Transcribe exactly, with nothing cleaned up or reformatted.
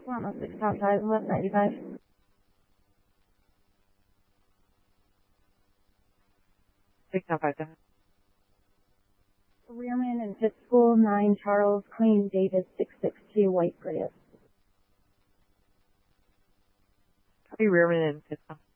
one oh six Top Five, West ninety-five. six nine five seven. Rearman and Fifth School, nine Charles Queen David six six two White Prius. Copy Rearman and Fifth School.